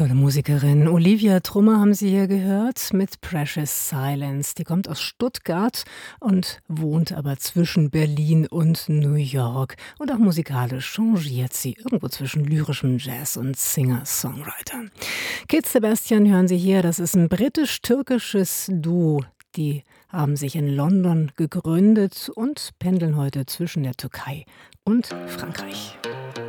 Tolle Musikerin. Olivia Trummer haben Sie hier gehört mit Precious Silence. Die kommt aus Stuttgart und wohnt aber zwischen Berlin und New York. Und auch musikalisch changiert sie irgendwo zwischen lyrischem Jazz und Singer-Songwriter. Kid Sebastian hören Sie hier, das ist ein britisch-türkisches Duo. Die haben sich in London gegründet und pendeln heute zwischen der Türkei und Frankreich.